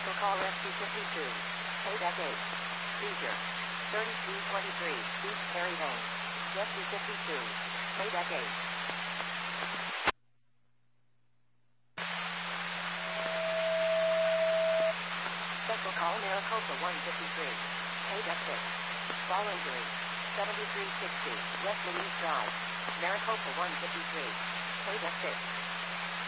Special call SC-52. Payback 8. Seizure. 3323. East Perry Lane. SC-52. Payback 8. Special call Maricopa 153. Payback 6. Fall injury. 7360. West Louise Drive. Maricopa 153. Payback 6.